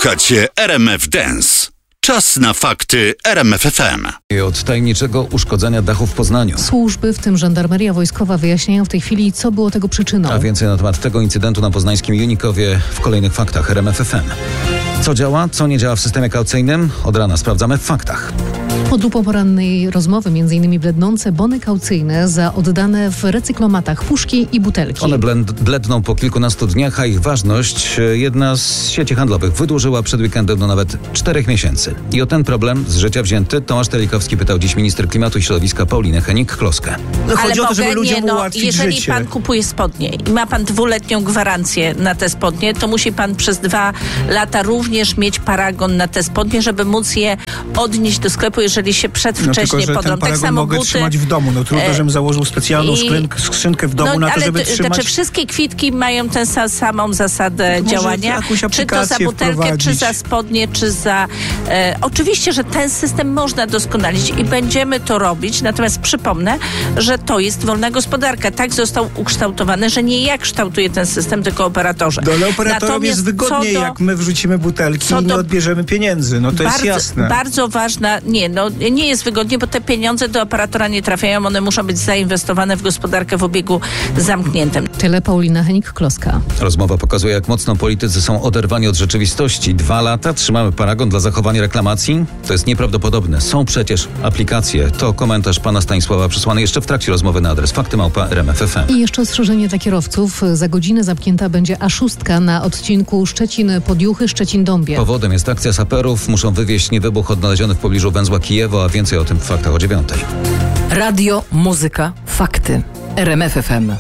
Słuchacie RMF Dance. Czas na fakty RMF FM. Od tajemniczego uszkodzenia dachu w Poznaniu. Służby, w tym żandarmeria wojskowa, wyjaśniają w tej chwili, co było tego przyczyną. A więcej na temat tego incydentu na poznańskim Junikowie w kolejnych faktach RMF FM. Co działa, co nie działa w systemie kaucyjnym? Od rana sprawdzamy w faktach. Pod lupą porannej rozmowy m.in. blednące bony kaucyjne za oddane w recyklomatach puszki i butelki. One bledną po kilkunastu dniach, a ich ważność jedna z sieci handlowych wydłużyła przed weekendem do nawet 4 miesięcy. I o ten problem z życia wzięty Tomasz Telikowski pytał dziś minister klimatu i środowiska Paulinę Hennig-Kloskę. Chodzi o to, żeby ludziom ułatwić jeżeli życie. pan kupuje spodnie i ma pan 2-letnią gwarancję na te spodnie, to musi pan przez 2 lata również mieć paragon na te spodnie, żeby móc je odnieść do sklepu, jeżeli się przedwcześnie tylko, podrą. Ten paragon tak samo mogę buty. trzymać w domu. Trudno, żebym założył specjalną skrzynkę w domu na to, żeby trzymać. Znaczy wszystkie kwitki mają tę samą zasadę działania. Czy to za butelkę, czy za spodnie, czy za... Oczywiście, że ten system można doskonalić i będziemy to robić, natomiast przypomnę, że to jest wolna gospodarka. Tak został ukształtowany, że nie ja kształtuję ten system, tylko operatorzy. Ale operatorom jest wygodniej, jak my wrzucimy butelki i nie odbierzemy pieniędzy. No to jest jasne. Bardzo ważna... Nie jest wygodnie, bo te pieniądze do operatora nie trafiają. One muszą być zainwestowane w gospodarkę w obiegu zamkniętym. Tyle Paulina Hennig-Kloska. Rozmowa pokazuje, jak mocno politycy są oderwani od rzeczywistości. 2 lata trzymamy paragon dla zachowania reklamacji? To jest nieprawdopodobne. Są przecież aplikacje. To komentarz pana Stanisława przysłany jeszcze w trakcie rozmowy na adres fakty@rmf.fm. I jeszcze ostrzeżenie dla kierowców. Za godzinę zamknięta będzie A6 na odcinku Szczecin-Podjuchy, Szczecin-Dąbie. Powodem jest akcja saperów. Muszą wywieźć niewybuch odnaleziony w pobliżu węzła Kijewo, a więcej o tym w faktach o 9. Radio, muzyka, fakty. RMF FM.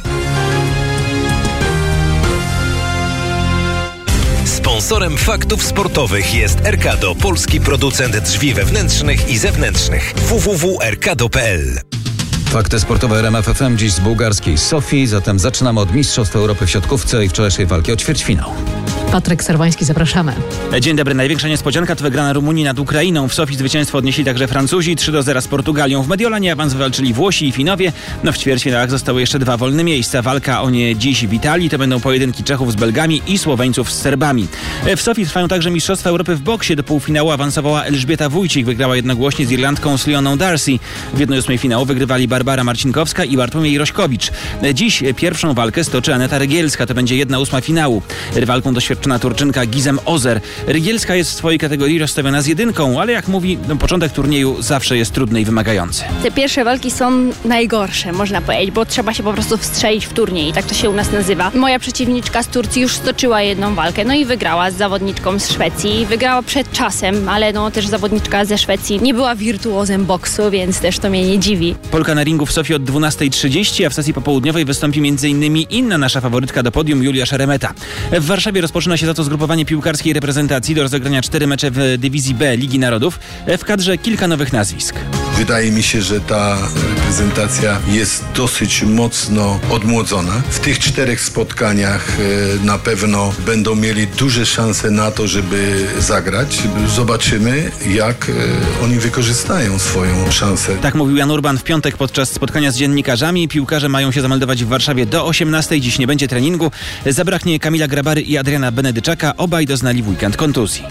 Sponsorem faktów sportowych jest Erkado, polski producent drzwi wewnętrznych i zewnętrznych. www.erkado.pl. Fakty sportowe RMF FM dziś z bułgarskiej Sofii, zatem zaczynamy od Mistrzostw Europy w siatkówce i wczorajszej walki o ćwierćfinał. Patryk Sarwański, zapraszamy. Dzień dobry. Największa niespodzianka to wygrana Rumunii nad Ukrainą. W Sofii zwycięstwo odnieśli także Francuzi. 3-0 z Portugalią. W Mediolanie awans wywalczyli Włosi i Finowie. W ćwierćfinałach zostały jeszcze 2 wolne miejsca. Walka o nie dziś w Italii. To będą pojedynki Czechów z Belgami i Słoweńców z Serbami. W Sofii trwają także Mistrzostwa Europy w boksie. Do półfinału awansowała Elżbieta Wójcik. Wygrała jednogłośnie z Irlandką z Leoną Darcy. W 1/8 finału wygrywali Barbara Marcinkowska i Bartłomiej Rośkowicz. Dziś pierwszą walkę stoczy Aneta Rygielska. To będzie 1/8 finału. Rywalką doświadczona Turczynka Gizem Ozer. Rygielska jest w swojej kategorii rozstawiona z 1, ale jak mówi, początek turnieju zawsze jest trudny i wymagający. Te pierwsze walki są najgorsze, można powiedzieć, bo trzeba się po prostu wstrzelić w turniej. Tak to się u nas nazywa. Moja przeciwniczka z Turcji już stoczyła 1 walkę, no i wygrała z zawodniczką z Szwecji. Wygrała przed czasem, ale też zawodniczka ze Szwecji nie była wirtuozem boksu, więc też to mnie nie dziwi. Polka na ringu w Sofii od 12:30, a w sesji popołudniowej wystąpi m.in. inna nasza faworytka do podium, Julia Szeremeta. W Warszawie rozpoczyna się za to zgrupowanie piłkarskiej reprezentacji do rozegrania 4 mecze w dywizji B Ligi Narodów. W kadrze kilka nowych nazwisk. Wydaje mi się, że ta reprezentacja jest dosyć mocno odmłodzona. W tych 4 spotkaniach na pewno będą mieli duże szanse na to, żeby zagrać. Zobaczymy, jak oni wykorzystają swoją szansę. Tak mówił Jan Urban w piątek podczas spotkania z dziennikarzami. Piłkarze mają się zameldować w Warszawie do 18:00. Dziś nie będzie treningu. Zabraknie Kamila Grabary i Adriana Benedyczaka. Obaj doznali w weekend kontuzji.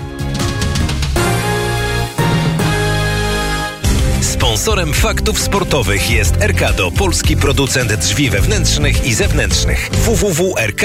Sponsorem faktów sportowych jest Erkado, polski producent drzwi wewnętrznych i zewnętrznych. www.erkado.pl